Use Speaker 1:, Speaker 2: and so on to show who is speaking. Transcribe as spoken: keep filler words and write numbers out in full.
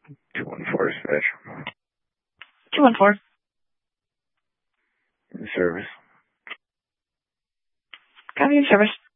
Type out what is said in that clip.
Speaker 1: two one four dispatch.
Speaker 2: two one four.
Speaker 1: In service.
Speaker 2: Copy in service.